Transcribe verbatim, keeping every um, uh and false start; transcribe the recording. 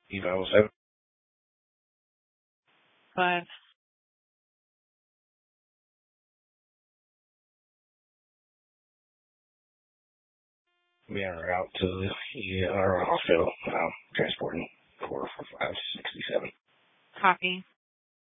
Evo seven. Five. We are out to the our hospital, um, transporting four four five sixty seven. Copy.